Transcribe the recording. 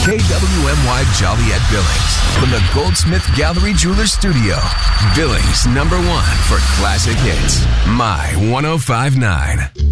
KWMY Joliet Billings from the Goldsmith Gallery Jeweler Studio. Billings #1 for classic hits. My 105.9.